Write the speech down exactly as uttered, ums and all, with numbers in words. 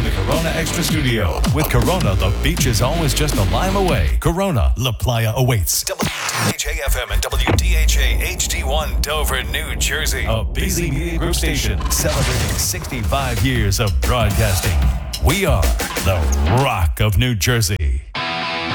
from the Corona Extra Studio. With Corona, the beach is always just a lime away. Corona, La Playa awaits. W D H A F M and W D H A H D one Dover, New Jersey. A busy media group station celebrating sixty-five years of broadcasting. We are the Rock of New Jersey.